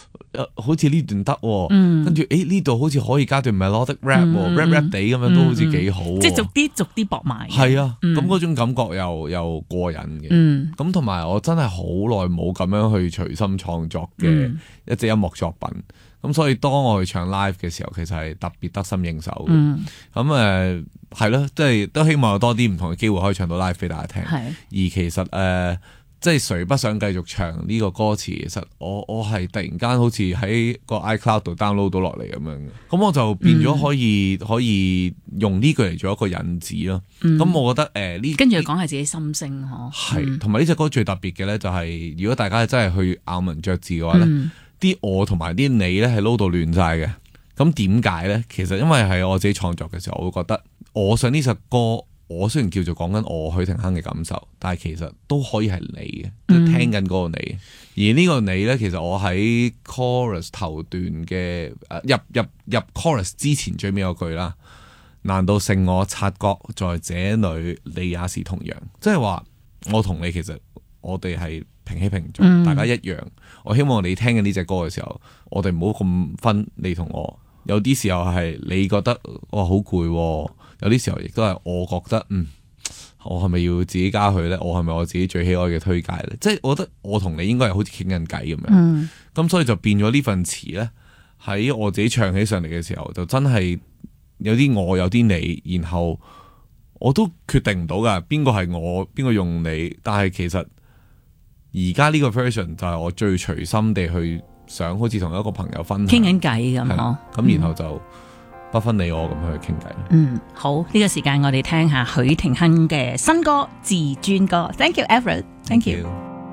好似呢段得，跟住呢度好似可以加段 melodic rap 地咁樣都好似幾好， 即係逐啲搏埋。 係啊，咁嗰種感覺又過癮嘅。咁同埋我真係好耐冇咁樣去隨心創作嘅一隻音樂作品。咁所以當我去唱 live 嘅時候，其實係特別得心應手嘅。咁係咯，即係都希望有多啲唔同嘅機會可以唱到 live 俾大家聽。而其實即係誰不想繼續唱呢個歌詞？其實我係突然間好似喺個 iCloud 度 download 到落嚟咁樣嘅，咁我就變咗可以用呢句嚟做一個引子咯。咁我覺得呢跟住講下自己心聲嗬。 係，同埋呢隻歌最特別嘅咧，就係如果大家真係去咬文嚼字嘅話咧，啲我同埋啲你咧係撈到亂晒嘅。咁點解咧？其實因為係我自己創作嘅時候，我會覺得我想呢首歌。我雖然叫做講緊我許廷鏗嘅感受，但係其實都可以係你嘅，即係聽緊嗰個你。而呢個你咧，其實我喺 chorus 頭段嘅入 chorus 之前最尾嗰句啦，難道剩我察覺在這裏，你也是同樣，即係話我同你其實我哋係平起平坐，大家一樣。我希望你聽緊呢隻歌嘅時候，我哋唔好咁分你同我。有啲時候係你覺得哇好攰，有啲時候亦都係我覺得我係咪要自己加佢咧？我係咪我自己最喜愛嘅推介咧？即係我覺得我同你應該係好似傾緊偈咁樣。咁所以就變咗呢份詞咧，喺我自己唱起上嚟嘅時候，就真係有啲我有啲你，然後我都決定唔到噶，邊個係我，邊個用你。但係其實而家呢個 version 就係我最隨心地去想，好似同一個朋友分享傾緊偈咁嗬。 咁然後就不分你我咁去傾偈。 好，呢個時間我哋聽下許廷鏗嘅新歌《自尊歌》。Thank you, Everett. Thank you.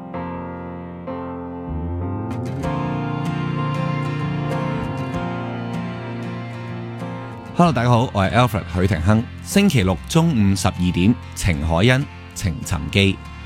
Hello， 大家好，我係 Alfred 許廷鏗。星期六中午12點，程海欣、程尋基。